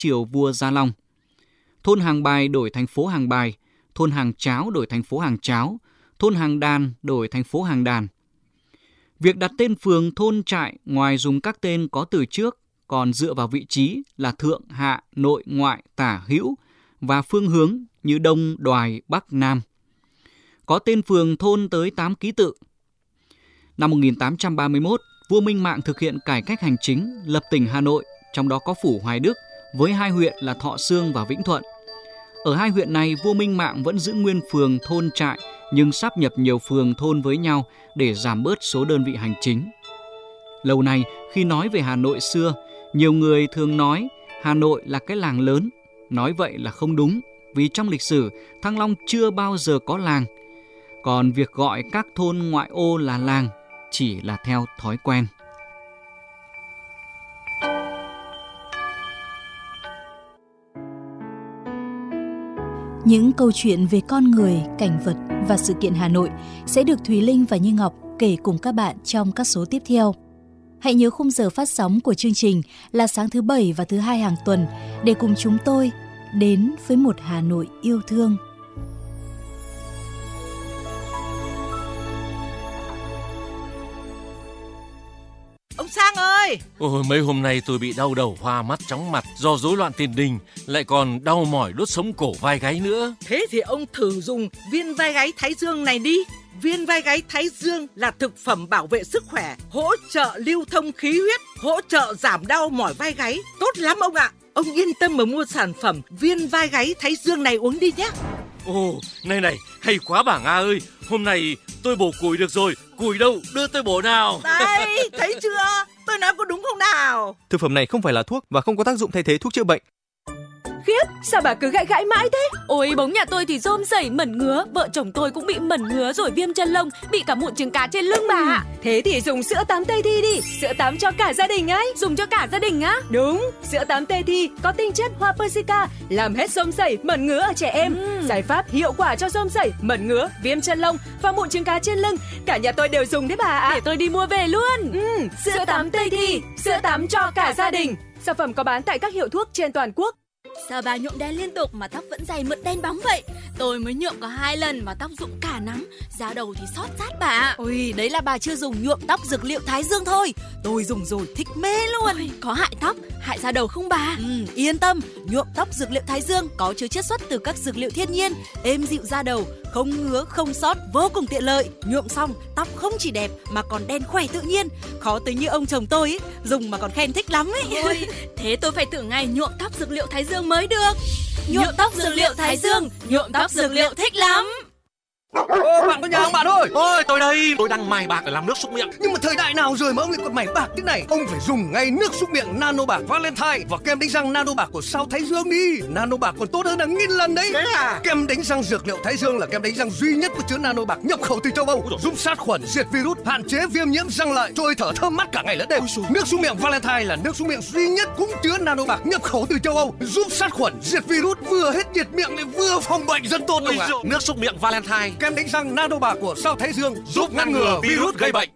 triều vua Gia Long. Thôn Hàng Bài đổi thành phố Hàng Bài, thôn Hàng Cháo đổi thành phố Hàng Cháo, thôn Hàng Đàn đổi thành phố Hàng Đàn. Việc đặt tên phường, thôn, trại ngoài dùng các tên có từ trước, còn dựa vào vị trí là thượng, hạ, nội, ngoại, tả, hữu và phương hướng như đông, đoài, bắc, nam. Có tên phường, thôn tới 8 ký tự. Năm 1831, vua Minh Mạng thực hiện cải cách hành chính, lập tỉnh Hà Nội, trong đó có phủ Hoài Đức với 2 huyện là Thọ Xương và Vĩnh Thuận. Ở 2 huyện này, vua Minh Mạng vẫn giữ nguyên phường, thôn, trại nhưng sáp nhập nhiều phường, thôn với nhau để giảm bớt số đơn vị hành chính. Lâu nay, khi nói về Hà Nội xưa, nhiều người thường nói Hà Nội là cái làng lớn. Nói vậy là không đúng, vì trong lịch sử, Thăng Long chưa bao giờ có làng. Còn việc gọi các thôn ngoại ô là làng chỉ là theo thói quen. Những câu chuyện về con người, cảnh vật và sự kiện Hà Nội sẽ được Thùy Linh và Như Ngọc kể cùng các bạn trong các số tiếp theo. Hãy nhớ khung giờ phát sóng của chương trình là sáng thứ 7 và thứ 2 hàng tuần để cùng chúng tôi đến với một Hà Nội yêu thương. Ông Sang ơi! Ôi, mấy hôm nay tôi bị đau đầu, hoa mắt, chóng mặt do rối loạn tiền đình, lại còn đau mỏi đốt sống cổ vai gáy nữa. Thế thì ông thử dùng viên vai gáy Thái Dương này đi. Viên vai gáy Thái Dương là thực phẩm bảo vệ sức khỏe, hỗ trợ lưu thông khí huyết, hỗ trợ giảm đau mỏi vai gáy. Tốt lắm ông ạ! Ông yên tâm mà mua sản phẩm viên vai gáy Thái Dương này uống đi nhé. Ồ, này, hay quá bà Nga ơi. Hôm nay tôi bổ củi được rồi. Củi đâu, đưa tôi bổ nào. Đây, thấy chưa? Tôi nói có đúng không nào? Thực phẩm này không phải là thuốc và không có tác dụng thay thế thuốc chữa bệnh. Khiếp, sao bà cứ gãi mãi thế? Ôi, bóng nhà tôi thì rôm rẩy mẩn ngứa, vợ chồng tôi cũng bị mẩn ngứa rồi viêm chân lông, bị cả mụn trứng cá trên lưng bà ạ. Thế thì dùng sữa tắm Tây Thi đi, sữa tắm cho cả gia đình ấy. Dùng cho cả gia đình á? Đúng, sữa tắm Tây Thi có tinh chất hoa Persica, làm hết rôm rẩy, mẩn ngứa ở trẻ em. Giải pháp hiệu quả cho rôm rẩy, mẩn ngứa, viêm chân lông và mụn trứng cá trên lưng. Cả nhà tôi đều dùng đấy bà ạ. Để tôi đi mua về luôn. Sữa tắm Tây Thi, sữa tắm cho cả gia đình. Sản phẩm có bán tại các hiệu thuốc trên toàn quốc. Sao bà nhuộm đen liên tục mà tóc vẫn dày mượt đen bóng vậy? Tôi mới nhuộm có 2 lần mà tóc rụng cả nắm, da đầu thì xót rát bà ạ. Ôi, đấy là bà chưa dùng nhuộm tóc dược liệu Thái Dương thôi. Tôi dùng rồi thích mê luôn. Ôi, có hại tóc, hại da đầu không bà? Yên tâm, nhuộm tóc dược liệu Thái Dương có chứa chiết xuất từ các dược liệu thiên nhiên, êm dịu da đầu, không ngứa, không xót, vô cùng tiện lợi. Nhuộm xong, tóc không chỉ đẹp mà còn đen khỏe tự nhiên. Khó tính như ông chồng tôi ấy, dùng mà còn khen thích lắm ấy. Ôi, thế tôi phải thử ngày nhuộm tóc dược liệu Thái Dương mới được. Nhuộm tóc dược liệu Thái Dương, nhuộm tóc dược liệu thích lắm. Ô, bạn có nhà không bạn ơi? Ôi, tôi đây, tôi đang mài bạc để làm nước súc miệng. Nhưng mà thời đại nào rồi mà ông lại còn mài bạc thế này? Ông phải dùng ngay nước súc miệng Nano Bạc Valentine và kem đánh răng Nano Bạc của sao Thái Dương đi. Nano Bạc còn tốt hơn hàng 1000 lần đấy. Thế à? Kem đánh răng dược liệu Thái Dương là kem đánh răng duy nhất có chứa Nano Bạc nhập khẩu từ châu Âu, giúp sát khuẩn, diệt virus, hạn chế viêm nhiễm răng lợi, trôi thở thơm mát cả ngày lẫn đêm. Nước súc miệng Valentine là nước súc miệng duy nhất cũng chứa Nano Bạc nhập khẩu từ châu Âu, giúp sát khuẩn, diệt virus, vừa hết nhiệt miệng lại vừa phòng bệnh rất tốt đúng không ạ? Nước súc miệng Valentine, kem đánh răng Nano Bạc của sao Thái Dương giúp ngăn ngừa virus gây bệnh.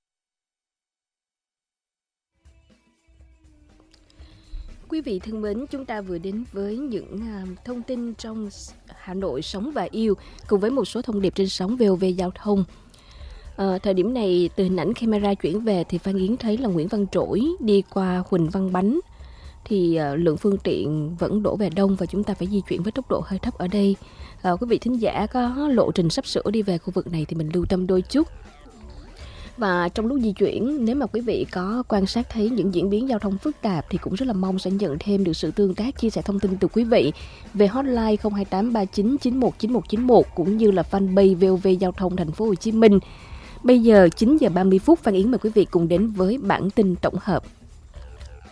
Quý vị thân mến, chúng ta vừa đến với những thông tin trong Hà Nội sống và yêu cùng với một số thông điệp trên sóng VOV Giao thông. Thời điểm này, từ hình ảnh camera chuyển về thì Phan Yến thấy là Nguyễn Văn Trỗi đi qua Huỳnh Văn Bánh thì lượng phương tiện vẫn đổ về đông và chúng ta phải di chuyển với tốc độ hơi thấp ở đây. Quý vị thính giả có lộ trình sắp sửa đi về khu vực này thì mình lưu tâm đôi chút. Và trong lúc di chuyển, nếu mà quý vị có quan sát thấy những diễn biến giao thông phức tạp thì cũng rất là mong sẽ nhận thêm được sự tương tác, chia sẻ thông tin từ quý vị về hotline 02839919191 cũng như là fanpage VOV Giao thông Thành phố Hồ Chí Minh. Bây giờ 9 giờ 30 phút, Phan Yến mời quý vị cùng đến với bản tin tổng hợp.